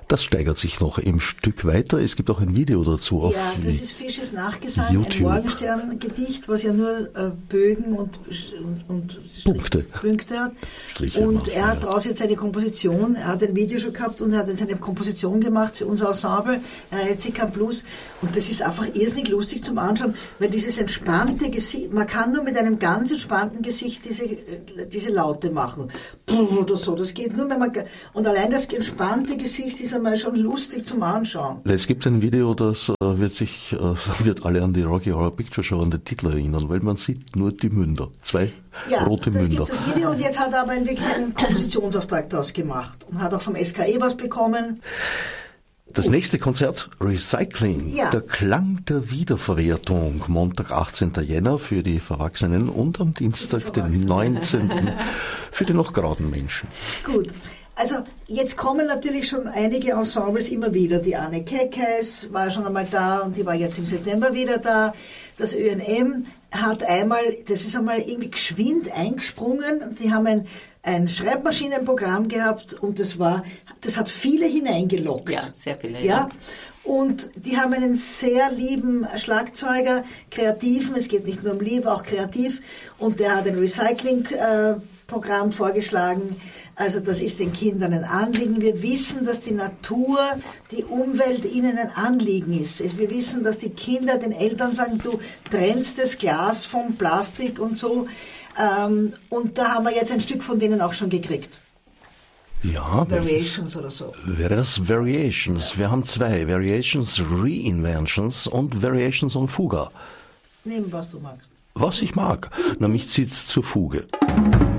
Das steigert sich noch im Stück weiter. Es gibt auch ein Video dazu auf Ja, das ist Fisches Nachgesang, YouTube. Ein Morgenstern-Gedicht, was ja nur Bögen und Punkte hat. Striche und macht, er hat daraus jetzt eine Komposition, er hat ein Video schon gehabt und er hat jetzt eine Komposition gemacht für unser Ensemble, Hetzikan Plus. Und das ist einfach irrsinnig lustig zum Anschauen, weil dieses entspannte Gesicht, man kann nur mit einem ganz entspannten Gesicht diese Laute machen. Oder so, das geht nur, wenn man, und allein das entspannte Gesicht ist einmal schon lustig zum Anschauen. Es gibt ein Video, das wird alle an die Rocky Horror Picture Show, an den Titel erinnern, weil man sieht nur die Münder. Zwei rote Münder. Das gibt das Video und jetzt hat er aber wirklich einen Kompositionsauftrag daraus gemacht und hat auch vom SKE was bekommen. Das nächste Konzert, Recycling, der Klang der Wiederverwertung, Montag, 18. Jänner für die Verwachsenen und am Dienstag, den 19. für die noch geraden Menschen. Gut. Also jetzt kommen natürlich schon einige Ensembles immer wieder. Die Anne Keckheis war schon einmal da und die war jetzt im September wieder da. Das ÖNM hat einmal, das ist einmal irgendwie geschwind eingesprungen. Die haben ein Schreibmaschinenprogramm gehabt und das hat viele hineingelockt. Ja, sehr viele. Ja. Und die haben einen sehr lieben Schlagzeuger, Kreativen, es geht nicht nur um Liebe, auch kreativ. Und der hat ein Recycling-Programm vorgeschlagen. Also das ist den Kindern ein Anliegen. Wir wissen, dass die Natur, die Umwelt ihnen ein Anliegen ist. Wir wissen, dass die Kinder den Eltern sagen, du trennst das Glas vom Plastik und so. Und da haben wir jetzt ein Stück von denen auch schon gekriegt. Ja, Variations oder so. Wäre das Variations? Wir haben zwei, Variations Reinventions und Variations on Fuga. Nehmen, was du magst. Was ich mag, na mich zieht's zur Fuge.